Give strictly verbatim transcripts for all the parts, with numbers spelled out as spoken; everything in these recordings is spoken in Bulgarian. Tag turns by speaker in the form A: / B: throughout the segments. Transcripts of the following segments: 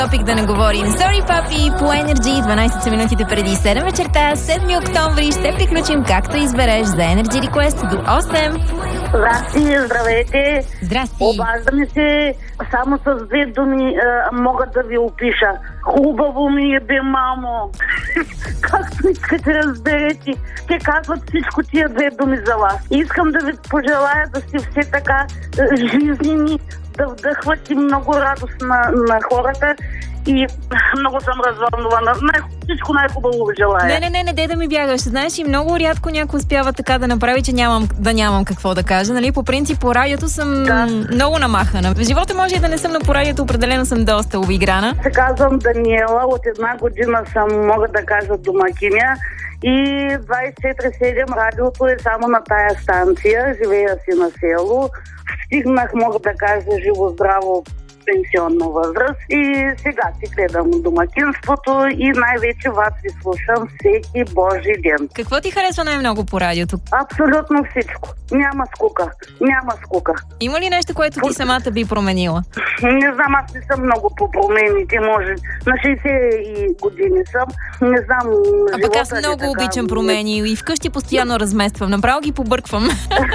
A: Топик да не говорим. Sorry, папи, по Energy, дванайсет са минутите преди седем вечерта, седми октомври. Ще приключим както избереш за Energy Request до осем.
B: Здрасти, здравейте.
A: Здрасти.
B: Обаждаме се, само с две думи а, мога да ви опиша. Хубаво ми е, бе, мамо. Както искате, разберете. Те казват всичко тия две думи за вас. Искам да ви пожелая да сте все така а, жизнени, да вдъхвате много радост на, на хората. И много съм развълнувана. Най- всичко най-хубаво ви желая.
A: Не, не, не, не, дей да ми бягаш. Знаеш, и много рядко някой успява така да направи, че нямам, да нямам какво да кажа. Нали? По принцип, по радиото съм
B: Да.
A: много намахана. В живота може и да не съм, но по радиото определено съм доста обиграна.
B: Се казвам Даниела, от една година съм, мога да кажа, домакиня. И двайсет и четири седем радиото е само на тая станция. Живея си на село. Стигнах, мога да кажа, живо-здраво пенсионна възраст и сега си гледам домакинството и най-вече вас ви слушам всеки божи ден.
A: Какво ти харесва най-много по радиото?
B: Абсолютно всичко. Няма скука. Няма скука.
A: Има ли нещо, което ти самата би променила?
B: Не знам, аз не съм много по промените, може. На шейсет години съм. Не знам.
A: А пък аз много така обичам промени и вкъщи постоянно размествам. Направо ги побърквам.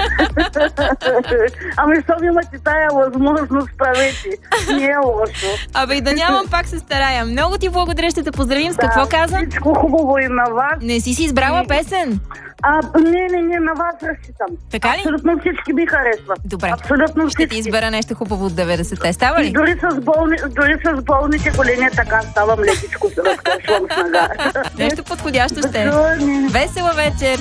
B: Ами, щом имате тая възможност, правете. Не е лошо.
A: Абе и да нямам, пак се старая. Много ти благодаря, ще те поздравим. С
B: Да,
A: какво каза?
B: Всичко хубаво и на вас.
A: Не си си избрала
B: И-
A: песен?
B: А, не, не, не, на вас разчитам.
A: Така ли?
B: Абсолютно всички ми харесват.
A: Добре.
B: Абсолютно
A: Ще ти
B: всички.
A: избера нещо хубаво от деветдесетте. Става
B: И
A: ли?
B: дори с, болни, дори с болните големи така ставам лекичко, се разкашвам снага.
A: Нещо подходящо ще е.
B: Чуване.
A: Весела вечер!